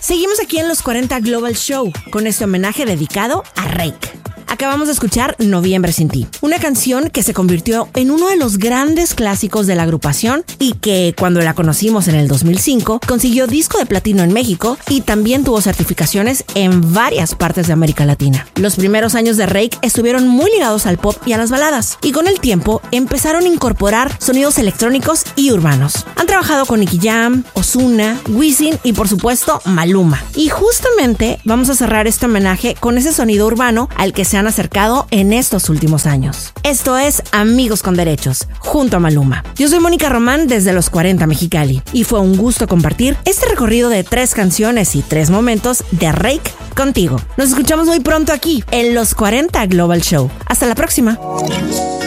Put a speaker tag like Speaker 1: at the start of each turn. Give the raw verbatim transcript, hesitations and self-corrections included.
Speaker 1: Seguimos aquí en los cuarenta Global Show con este homenaje dedicado a Rake. Acabamos de escuchar Noviembre sin ti, una canción que se convirtió en uno de los grandes clásicos de la agrupación y que, cuando la conocimos en el dos mil cinco, consiguió disco de platino en México y también tuvo certificaciones en varias partes de América Latina. Los primeros años de Rake estuvieron muy ligados al pop y a las baladas, y con el tiempo empezaron a incorporar sonidos electrónicos y urbanos. Han trabajado con Nicky Jam, Ozuna, Wisin y, por supuesto, Maluma. Y justamente vamos a cerrar este homenaje con ese sonido urbano al que se han acercado en estos últimos años. Esto es Amigos con Derechos, junto a Maluma. Yo soy Mónica Román desde Los cuarenta Mexicali y fue un gusto compartir este recorrido de tres canciones y tres momentos de Rake contigo. Nos escuchamos muy pronto aquí en Los cuarenta Global Show. Hasta la próxima.